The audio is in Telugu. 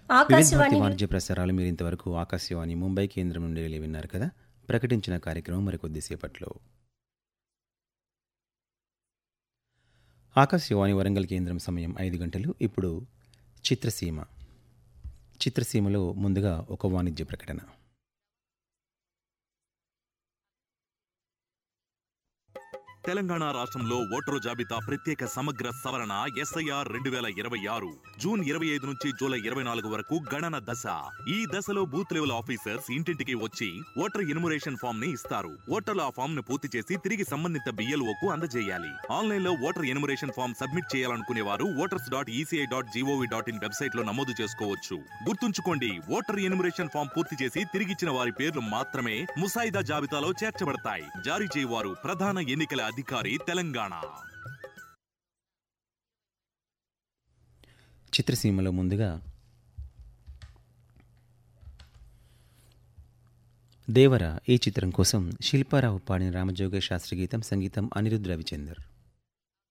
వివిధ భారతి ఆకాశవాణి వాణిజ్య ప్రసారాలు మీరు ఇంతవరకు ఆకాశవాణి ముంబై కేంద్రం నుండి విన్నారు కదా. ప్రకటించిన కార్యక్రమం మరికొద్దిసేపట్లో. ఆకాశవాణి వరంగల్ కేంద్రం సమయం 5 గంటలు. ఇప్పుడు చిత్రసీమ. చిత్రసీమలో ముందుగా ఒక వాణిజ్య ప్రకటన. తెలంగాణ రాష్ట్రంలో ఓటరు జాబితా ప్రత్యేక సమగ్ర సవరణ ఎస్ఐఆర్ 2026 జూన్ 25 నుంచి జూలై 24 వరకు గణన దశ. ఈ దశలో బూత్ లెవెల్ ఆఫీసర్స్ ఇంటింటికి వచ్చి ఓటర్ ఎన్యుమరేషన్ ఫామ్ ని ఇస్తారు. ఓటర్లు ఆ ఫామ్ ను పూర్తి చేసి తిరిగి సంబంధిత BLOకు అందజేయాలి. ఆన్లైన్ లో ఓటర్ ఎన్యుమరేషన్ ఫామ్ సబ్మిట్ చేయాలనుకునే వారు voters.eci.gov.in వెబ్సైట్ లో నమోదు చేసుకోవచ్చు. గుర్తుంచుకోండి, ఓటర్ ఎన్యుమరేషన్ ఫామ్ పూర్తి చేసి తిరిగిచ్చిన వారి పేర్లు మాత్రమే ముసాయిదా జాబితాలో చేర్చబడతాయి. జారీ చేయవారు ప్రధాన ఎన్నికల అధికారి, తెలంగాణ. చిత్రసీమలో ముందుగా దేవర ఈ చిత్రం కోసం శిల్పారావు పాడిన రామజోగ శాస్త్రి గీతం, సంగీతం అనిరుద్ రవిచందర్.